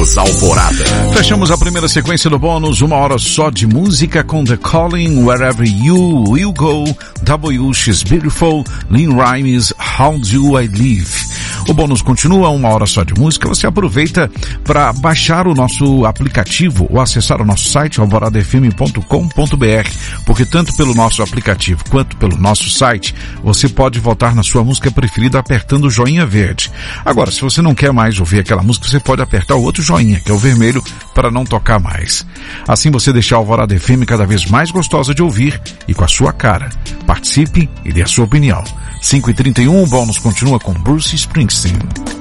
Voz Alvorada. Fechamos a primeira sequência do bônus, 1 hora só de música com The Calling, Wherever You Will Go, W, She's Beautiful, Lynn Rimes, How Do I Live. O bônus continua, 1 hora só de música. Você aproveita para baixar o nosso aplicativo ou acessar o nosso site alvoradafm.com.br, porque tanto pelo nosso aplicativo quanto pelo nosso site, você pode votar na sua música preferida apertando o joinha verde. Agora, se você não quer mais ouvir aquela música, você pode apertar o outro joinha, que é o vermelho, para não tocar mais. Assim você deixa a Alvorada FM cada vez mais gostosa de ouvir e com a sua cara. Participe e dê a sua opinião. 5h31, o bônus continua com Bruce Springsteen.